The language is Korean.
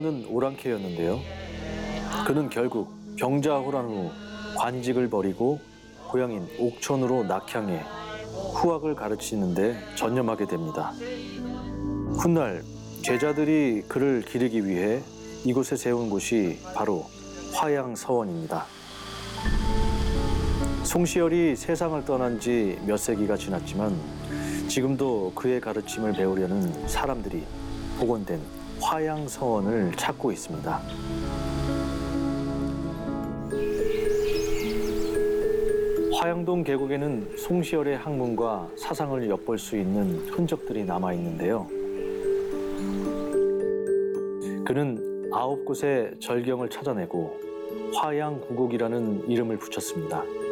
는 오랑캐였는데요. 그는 결국 병자호란 후 관직을 버리고 고향인 옥천으로 낙향해 후학을 가르치는데 전념하게 됩니다. 훗날 제자들이 그를 기르기 위해 이곳에 세운 곳이 바로 화양서원입니다. 송시열이 세상을 떠난 지 몇 세기가 지났지만 지금도 그의 가르침을 배우려는 사람들이 복원된 화양서원을 찾고 있습니다. 화양동 계곡에는 송시열의 학문과 사상을 엿볼 수 있는 흔적들이 남아 있는데요. 그는 9곳의 절경을 찾아내고 화양구곡이라는 이름을 붙였습니다.